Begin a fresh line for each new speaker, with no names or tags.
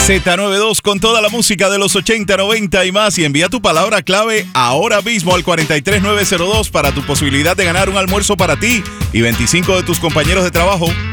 Z92 con toda la música de los 80, 90 y más. Y envía tu palabra clave ahora mismo al 43902 para tu posibilidad de ganar un almuerzo para ti y 25 de tus compañeros de trabajo.